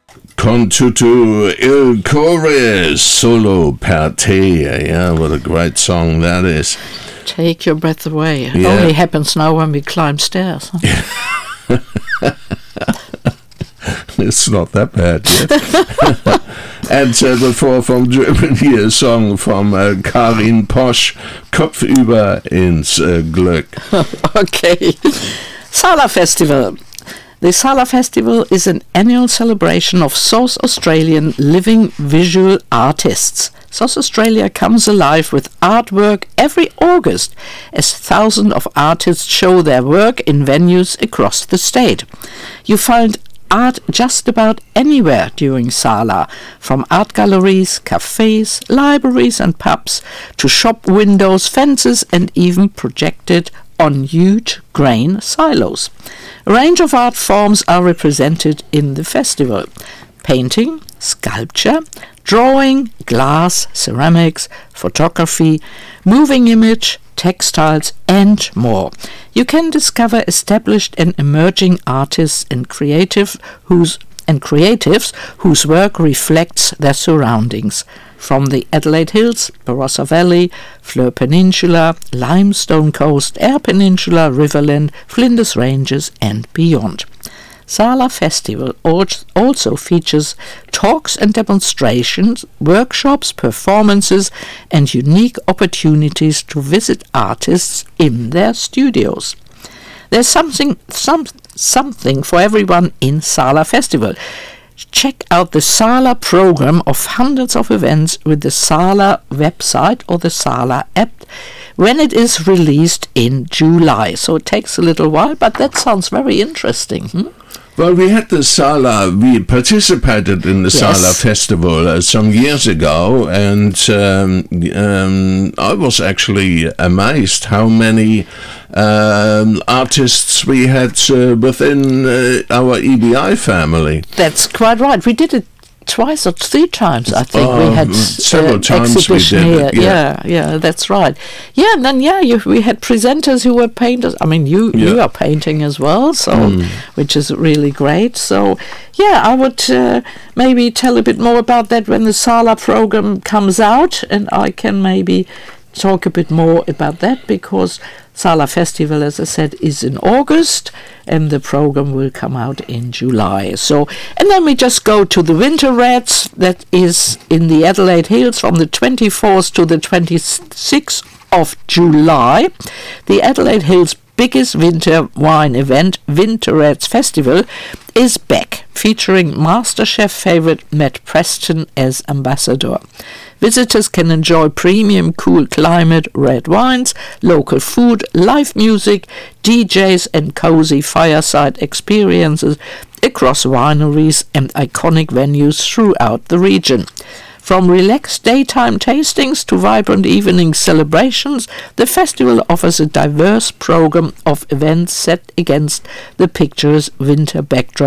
Con tutto il cuore solo per te. Yeah, what a great song that is. Take your breath away. It Yeah. only happens now when we climb stairs. It's not that bad yet. And before from Germany, a song from Karin Posch, Kopfüber ins Glück. Okay. Sala Festival. The Sala Festival is an annual celebration of South Australian living visual artists. South Australia comes alive with artwork every August as thousands of artists show their work in venues across the state. You find art just about anywhere during Sala, from art galleries, cafes, libraries and pubs to shop windows, fences and even projected on huge grain silos. A range of art forms are represented in the festival: painting, sculpture, drawing, glass, ceramics, photography, moving image, textiles and more. You can discover established and emerging artists and creatives whose work reflects their surroundings. From the Adelaide Hills, Barossa Valley, Fleur Peninsula, Limestone Coast, Eyre Peninsula, Riverland, Flinders Ranges and beyond. Sala Festival also features talks and demonstrations, workshops, performances and unique opportunities to visit artists in their studios. There's something for everyone in Sala Festival. Check out the Sala program of hundreds of events with the Sala website or the Sala app when it is released in July. So it takes a little while, but that sounds very interesting. Well, we participated in the Sala Festival some years ago, and I was actually amazed how many artists we had within our EBI family. That's quite right. We did it twice or three times, I think. We had several times exhibition we here. did it, Yeah, that's right. Yeah, and then we had presenters who were painters. I mean, you are painting as well, so which is really great. So yeah, I would maybe tell a bit more about that when the Sala program comes out, and I can maybe talk a bit more about that, because Sala Festival, as I said, is in August and the program will come out in July. So, and then we just go to the Winter Rats, that is in the Adelaide Hills from the 24th to the 26th of July. The Adelaide Hills biggest winter wine event, Winter Rats Festival, is back, featuring MasterChef favourite Matt Preston as ambassador. Visitors can enjoy premium cool climate red wines, local food, live music, DJs and cozy fireside experiences across wineries and iconic venues throughout the region. From relaxed daytime tastings to vibrant evening celebrations, the festival offers a diverse program of events set against the picturesque winter backdrop